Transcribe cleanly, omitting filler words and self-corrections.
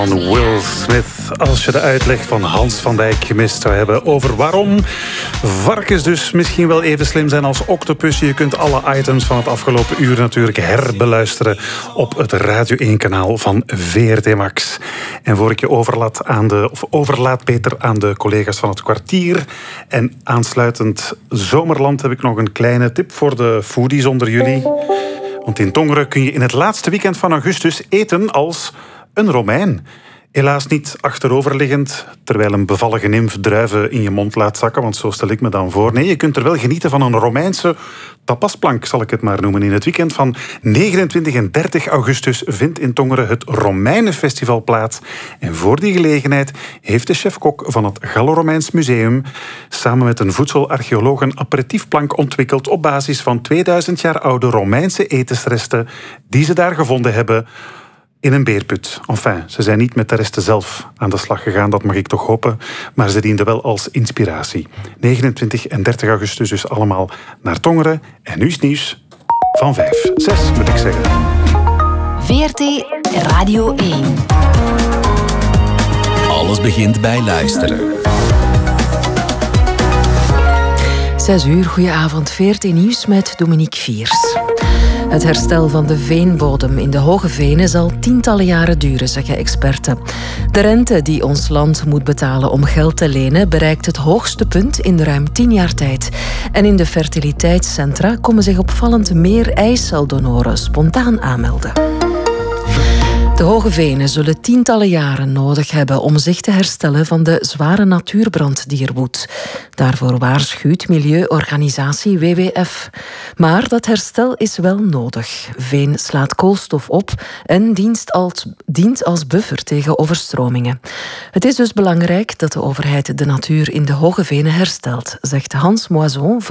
Will Smith, als je de uitleg van Hans van Dijk gemist zou hebben over waarom varkens dus misschien wel even slim zijn als octopussen. Je kunt alle items van het afgelopen uur natuurlijk herbeluisteren op het Radio 1-kanaal van VRT Max. En voor ik je overlaat Peter aan de collega's van het kwartier en aansluitend Zomerland heb ik nog een kleine tip voor de foodies onder jullie. Want in Tongeren kun je in het laatste weekend van augustus eten als een Romein. Helaas niet achteroverliggend, terwijl een bevallige nimf druiven in je mond laat zakken, want zo stel ik me dan voor. Nee, je kunt er wel genieten van een Romeinse tapasplank, zal ik het maar noemen. In het weekend van 29 en 30 augustus vindt in Tongeren het Romeinenfestival plaats. En voor die gelegenheid heeft de chefkok van het Gallo-Romeins Museum samen met een voedselarcheoloog een aperitiefplank ontwikkeld op basis van 2000 jaar oude Romeinse etensresten die ze daar gevonden hebben in een beerput. Enfin, ze zijn niet met de resten zelf aan de slag gegaan, dat mag ik toch hopen, maar ze dienden wel als inspiratie. 29 en 30 augustus dus allemaal naar Tongeren. En nu is nieuws van 6 moet ik zeggen. VRT Radio 1. Alles begint bij luisteren. 6 uur, goedenavond. VRT Nieuws met Dominique Viers. Het herstel van de veenbodem in de Hoge Venen zal tientallen jaren duren, zeggen experten. De rente die ons land moet betalen om geld te lenen bereikt het hoogste punt in ruim 10 jaar tijd. En in de fertiliteitscentra komen zich opvallend meer eiceldonoren spontaan aanmelden. De Hoge Venen zullen tientallen jaren nodig hebben om zich te herstellen van de zware natuurbrand die er woedt. Daarvoor waarschuwt milieuorganisatie WWF. Maar dat herstel is wel nodig. Veen slaat koolstof op en dient als buffer tegen overstromingen. Het is dus belangrijk dat de overheid de natuur in de Hoge Venen herstelt, zegt Hans Moison